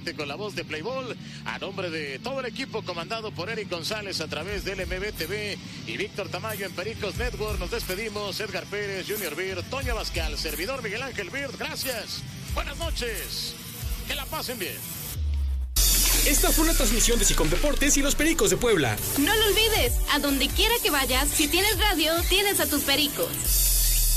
con la voz de Playboy, a nombre de todo el equipo comandado por Eric González a través del MBTV y Víctor Tamayo en Pericos Network, nos despedimos. Edgar Pérez, Junior Bird, Toño Bascal, servidor Miguel Ángel Bird, gracias, buenas noches, que la pasen bien. Esta fue una transmisión de Sicom Deportes y los Pericos de Puebla. No lo olvides, a donde quiera que vayas, si tienes radio, tienes a tus Pericos.